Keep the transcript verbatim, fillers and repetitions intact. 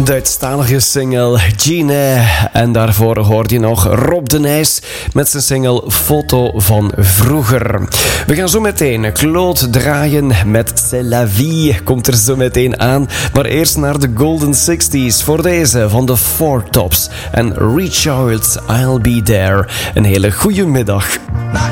Duitsstalige single Gine. En daarvoor hoorde je nog Rob de Nijs met zijn single Foto van Vroeger. We gaan zo meteen Claude draaien met C'est la vie. Komt er zo meteen aan. Maar eerst naar de Golden sixties voor deze van de Four Tops. En Reach Out, I'll Be There. Een hele goede middag.